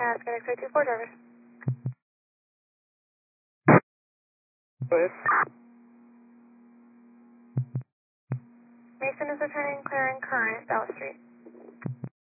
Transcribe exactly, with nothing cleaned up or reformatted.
Task X two four drivers. Go ahead. Mason is returning clearing current, Dallas Street.